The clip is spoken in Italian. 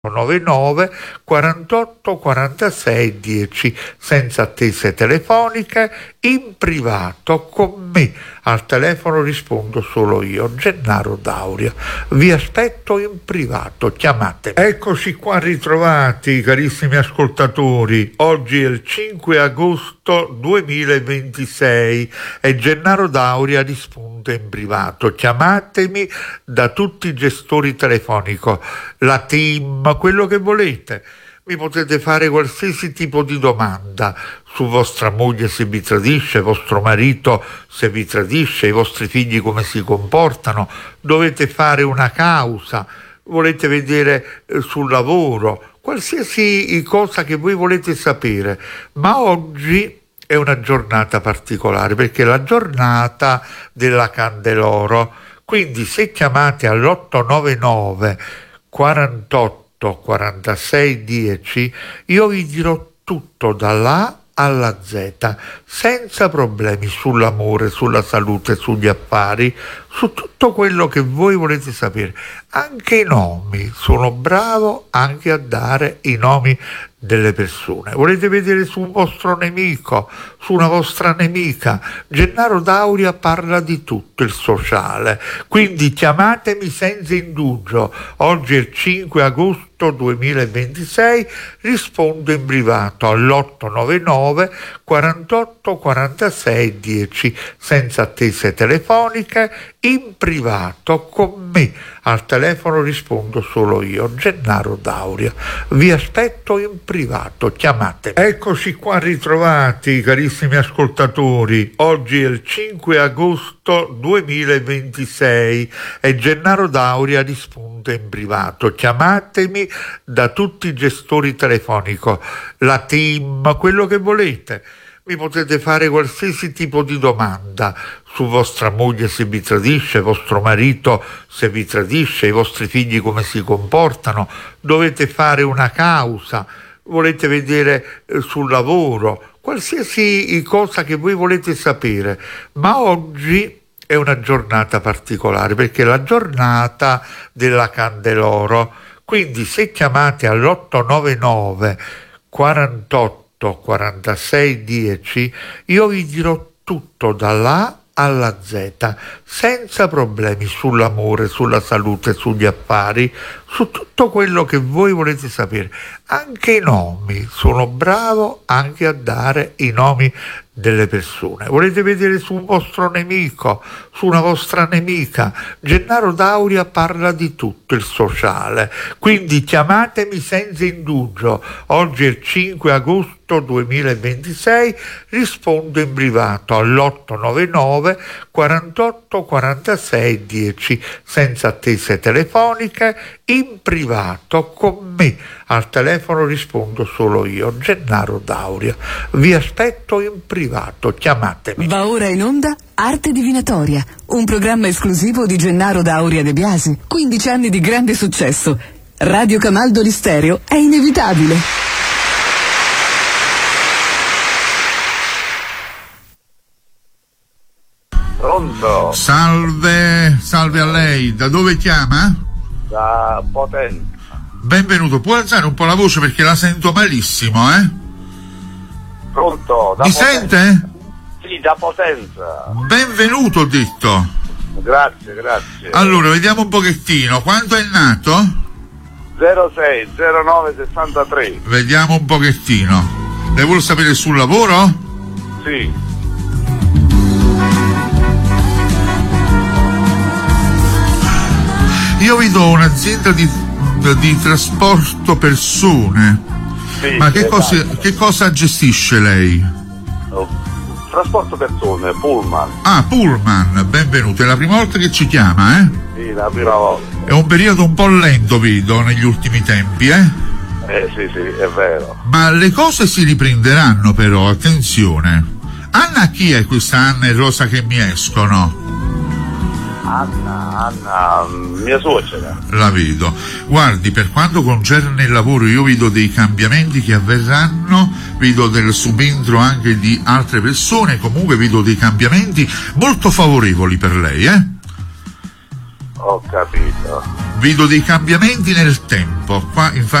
99 48 46 10 senza attese telefoniche, in privato con me. Al telefono rispondo solo io, Gennaro Dauria. Vi aspetto in privato, chiamatemi. Eccoci qua ritrovati, carissimi ascoltatori. Oggi è il 5 agosto 2026 e Gennaro Dauria risponde in privato. Chiamatemi da tutti i gestori telefonico, la team, quello che volete. Mi potete fare qualsiasi tipo di domanda su vostra moglie se vi tradisce, vostro marito se vi tradisce, i vostri figli come si comportano, dovete fare una causa, volete vedere sul lavoro, qualsiasi cosa che voi volete sapere. Ma oggi è una giornata particolare perché è la giornata della Candeloro. Quindi se chiamate all'899 48 46 10 io vi dirò tutto dalla A alla Z, senza problemi, sull'amore, sulla salute, sugli affari, su tutto quello che voi volete sapere. Anche i nomi, sono bravo anche a dare i nomi delle persone. Volete vedere su un vostro nemico, su una vostra nemica? Gennaro Dauria parla di tutto il sociale, quindi chiamatemi senza indugio. Oggi è il 5 agosto 2026, rispondo in privato all'899 48 46 10 senza attese telefoniche, in privato con me. Al telefono rispondo solo io, Gennaro Dauria. Vi aspetto in privato, chiamatemi. Eccoci qua ritrovati, carissimi ascoltatori. Oggi è il 5 agosto 2026 e Gennaro Dauria risponde in privato. Chiamatemi da tutti i gestori telefonico, la team, quello che volete. Mi potete fare qualsiasi tipo di domanda su vostra moglie se vi tradisce, vostro marito se vi tradisce, i vostri figli come si comportano, dovete fare una causa, volete vedere sul lavoro, qualsiasi cosa che voi volete sapere. Ma oggi è una giornata particolare perché è la giornata della Candeloro. Quindi se chiamate all'899 48 46 10 io vi dirò tutto dalla A alla Z, senza problemi, sull'amore, sulla salute, sugli affari, su tutto quello che voi volete sapere. Anche i nomi, sono bravo anche a dare i nomi delle persone. Volete vedere su un vostro nemico, su una vostra nemica? Gennaro Dauria parla di tutto il sociale, quindi chiamatemi senza indugio. Oggi è il 5 agosto 2026, rispondo in privato all'899 48 46 10 senza attese telefoniche, in privato con me. Al telefono rispondo solo io, Gennaro Dauria. Vi aspetto in privato, chiamatemi. Va ora in onda Arte Divinatoria, un programma esclusivo di Gennaro Dauria De Biasi. 15 anni di grande successo. Radio Camaldoli Stereo è inevitabile. Pronto? Salve a lei. Da dove chiama? Da Potenza. Benvenuto. Può alzare un po' la voce perché la sento malissimo, eh? Pronto? Da Mi Potenza. sente? Sì, da Potenza. Benvenuto, ho detto. Grazie. Allora, vediamo un pochettino. Quanto è nato? 06 09 63. Vediamo un pochettino. Lei vuole sapere sul lavoro? Sì. Io vi do un'azienda di trasporto persone. Sì, Ma che cosa gestisce lei? Trasporto persone, Pullman. Ah, Pullman, benvenuto. È la prima volta che ci chiama, eh? Sì, la prima volta. È un periodo un po' lento, vedo, negli ultimi tempi, eh? Sì, è vero. Ma le cose si riprenderanno però, attenzione. Anna, chi è questa Anna e Rosa che mi escono? Anna, mia suocera. La vedo. Guardi, per quanto concerne il lavoro io vedo dei cambiamenti che avverranno, vedo del subentro anche di altre persone, comunque vedo dei cambiamenti molto favorevoli per lei, eh? Ho capito. vedo dei cambiamenti nel tempo. Qua infatti